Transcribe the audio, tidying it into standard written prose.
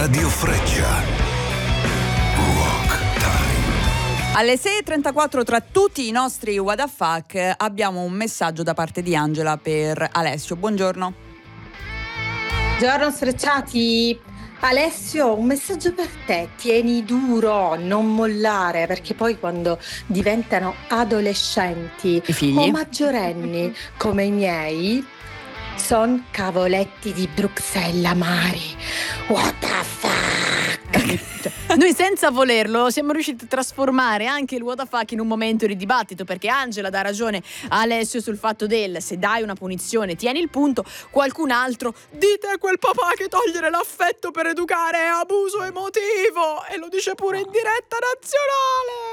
Radio Freccia. Rock Time. Alle 6.34 tra tutti i nostri What the Fuck abbiamo un messaggio da parte di Angela per Alessio. Buongiorno. Buongiorno sfrecciati. Alessio, un messaggio per te: tieni duro, non mollare, perché poi quando diventano adolescenti o maggiorenni come i miei, son cavoletti di Bruxelles amari. What the fuck? Noi senza volerlo siamo riusciti a trasformare anche il what the fuck in un momento di dibattito, perché Angela dà ragione a Alessio sul fatto del se dai una punizione tieni il punto, qualcun altro dite a quel papà che togliere l'affetto per educare è abuso emotivo, e lo dice pure in diretta nazionale.